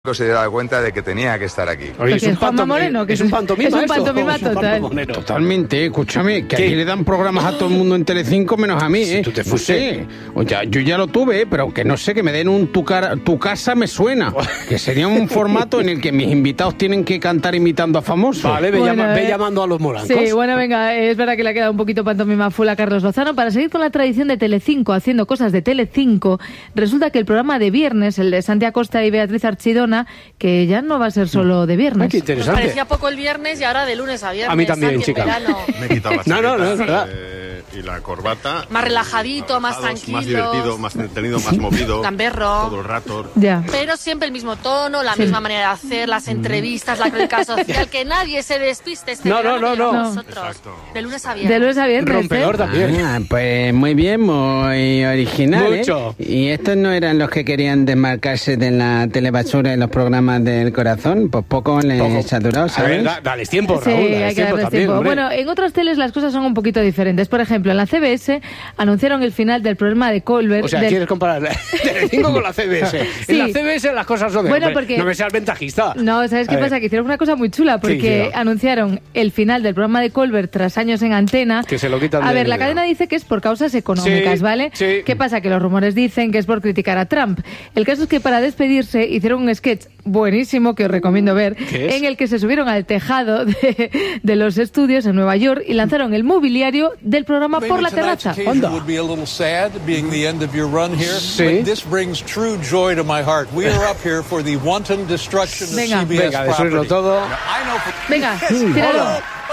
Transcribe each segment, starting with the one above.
se dio cuenta de que tenía que estar aquí. Oye, es un Juanma Moreno, que es un pantomima. Es un pantomima total. Totalmente, escúchame, que aquí le dan programas a todo el mundo en Telecinco menos a mí, ¿eh? Si tú te fuiste. No sé. Yo ya lo tuve, pero que no sé, que me den un tu casa me suena. Que sería un formato en el que mis invitados tienen que cantar imitando a famosos. Vale, ve llamando a los morancos. Sí, bueno, venga, es verdad que le ha quedado un poquito pantomima full a Carlos Lozano. Para seguir con la tradición de Telecinco, haciendo cosas de Telecinco, resulta que el programa de viernes, el de Santi Acosta y Beatriz Archidona, que ya no va a ser solo de viernes. Qué interesante. Me parecía poco el viernes y ahora de lunes a viernes. A mí también, chica. Me he quitado la chaqueta, No, es verdad. Y la corbata. Más relajadito, más tranquilo. Más divertido, más entretenido, más movido. Gamberro. Todo el rato. Ya. Pero siempre el mismo tono, la misma manera de hacer, las entrevistas, la crónica social, que nadie se despiste. No. Nosotros. Exacto. De lunes a viernes. De lunes a viernes. Rompedor también. Pues muy bien, muy original. Mucho. ¿Y estos no eran los que querían desmarcarse de la telebasura en los programas del corazón? Pues poco les saturado, ¿sabes? A ver, dales tiempo, Sí, Raúl. hay que darles tiempo. Hombre. Bueno, en otras teles las cosas son un poquito diferentes. Por ejemplo, en la CBS anunciaron el final del programa de Colbert. O sea, ¿quieres comparar Telecinco con la CBS? Sí. En la CBS las cosas son de... Bueno, hombre, porque... no me seas ventajista. No, ¿sabes qué pasa? Que hicieron una cosa muy chula, porque anunciaron el final del programa de Colbert tras años en antena. Que se lo quitan A de ver, la medio. cadena dice que es por causas económicas, Sí, ¿vale? sí. ¿Qué pasa? Que los rumores dicen que es por criticar a Trump. El caso es que para despedirse hicieron un sketch buenísimo que os recomiendo ver, ¿Qué es? en el que se subieron al tejado de los estudios en Nueva York y lanzaron el mobiliario del programa por la terraza. Anda. Would be a little sad being the end of your run here, Sí. but this brings true joy to my heart. We are up here for the wanton destruction of Venga. CBS Venga, destruirlo property. todo. I know for Venga, tíralo.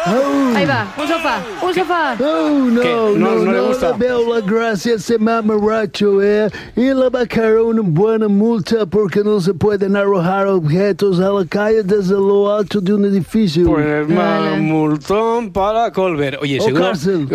Ahí va, un sofá, un sofá. ¿Qué? No le gusta. veo la gracia ese mamarracho, y le va a caer una buena multa porque no se pueden arrojar objetos a la calle desde lo alto de un edificio. Pues más multón para Colbert. Oye, O seguro, cárcel.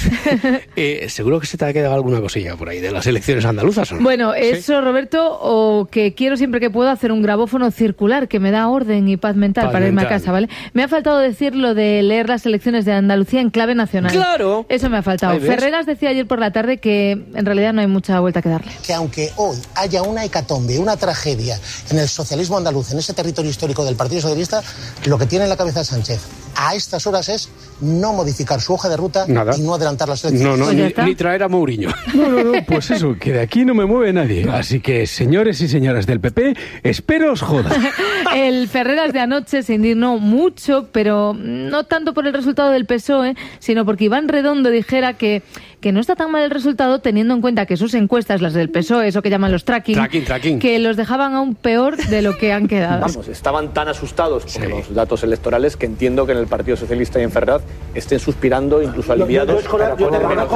seguro que se te ha quedado alguna cosilla por ahí de las elecciones andaluzas, ¿o no? Bueno, ¿Sí? eso, Roberto, o que quiero siempre que puedo hacer un grabófono circular que me da orden y paz mental Paz para irme a mental. casa, ¿vale? Me ha faltado decir lo de leer las elecciones de Andalucía en clave nacional. ¡Claro! Eso me ha faltado. Ahí ves. Ferreras decía ayer por la tarde que en realidad no hay mucha vuelta que darle. Que aunque hoy haya una hecatombe, una tragedia en el socialismo andaluz, en ese territorio histórico del Partido Socialista, lo que tiene en la cabeza Sánchez a estas horas es no modificar su hoja de ruta Nada. y no adelantar las elecciones. No, Pues ya está. ni traer a Mourinho. No, pues eso, que de aquí no me mueve nadie. Así que, señores y señoras del PP, espero os joda. El Ferreras de anoche se indignó mucho, pero no tanto por el resultado del PSOE, sino porque Iván Redondo dijera que no está tan mal el resultado teniendo en cuenta que sus encuestas, las del PSOE, eso que llaman los tracking, Tracking. que los dejaban aún peor de lo que han quedado. Vamos, estaban tan asustados por los datos electorales que entiendo que en el Partido Socialista y en Ferraz estén suspirando, incluso aliviados, para poner menos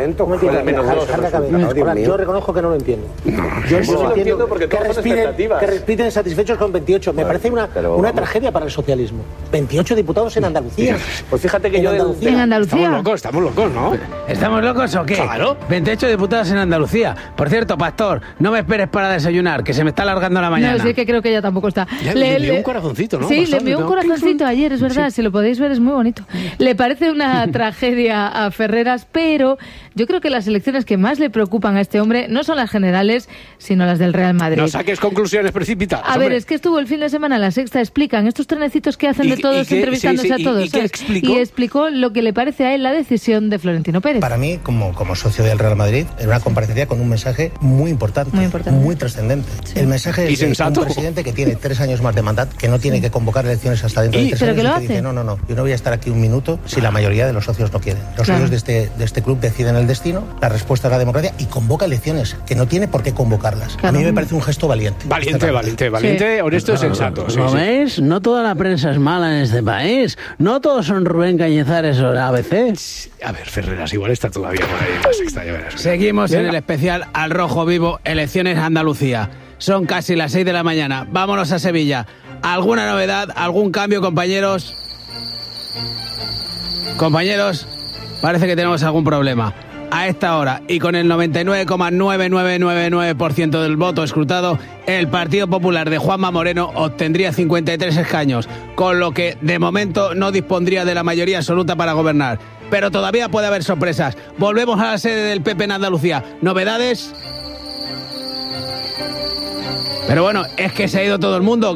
dos. Yo reconozco que no lo entiendo. Yo sí lo entiendo porque todas son expectativas. Que respiten satisfechos con 28. Me parece una tragedia para el socialismo. 28 diputados en Andalucía. Pues fíjate que En yo Andalucía. En Andalucía. Estamos locos, ¿no? ¿Estamos locos o qué? Claro. 28 diputados en Andalucía. Por cierto, Pastor, no me esperes para desayunar, que se me está alargando la mañana. No, sí que creo que ella tampoco está. Ya le envió un corazoncito, ¿no? Sí, le Bastante, envió un ¿no? corazoncito ayer, es verdad. Si lo podéis ver, es muy bonito. Le parece una tragedia a Ferreras, pero yo creo que las elecciones que más le preocupan a este hombre no son las generales, sino las del Real Madrid. No saques conclusiones precipitadas. A ver, hombre. es que estuvo el fin de semana en La Sexta, explican estos trenecitos que hacen ¿Y- de todos y qué? entrevistándose Sí, a todos. ¿y qué ¿sabes? explicó? Y explicó lo que le parece a él la decisión de Florentino Pérez. Para mí, como socio del Real Madrid, era una comparecencia con un mensaje muy importante, muy trascendente. El mensaje Y es de sensato. un presidente que tiene 3 años más de mandato, que no tiene que convocar elecciones hasta dentro de 3 ¿Pero años, que lo y que hace? dice, no, yo no voy a estar aquí un minuto si la mayoría de los socios no quieren. Los Claro. socios de este club deciden el destino, la respuesta es la democracia y convoca elecciones, que no tiene por qué convocarlas. Claro. A mí me parece un gesto valiente. Valiente, honesto y sensato. Sí, ¿Lo sí. ves? No toda la prensa es mala en este país. No todos son Rubén Cañizares o ABC. A ver, Ferreras, igual está todavía por ahí en La Sexta, ya verás. Seguimos en Venga. el especial Al Rojo Vivo, Elecciones Andalucía. Son casi las 6 de la mañana. Vámonos a Sevilla. ¿Alguna novedad? ¿Algún cambio, compañeros? Compañeros, parece que tenemos algún problema. A esta hora y con el 99,9999% del voto escrutado, el Partido Popular de Juanma Moreno obtendría 53 escaños, con lo que de momento no dispondría de la mayoría absoluta para gobernar. Pero todavía puede haber sorpresas. Volvemos a la sede del PP en Andalucía. ¿Novedades? Pero bueno, es que se ha ido todo el mundo.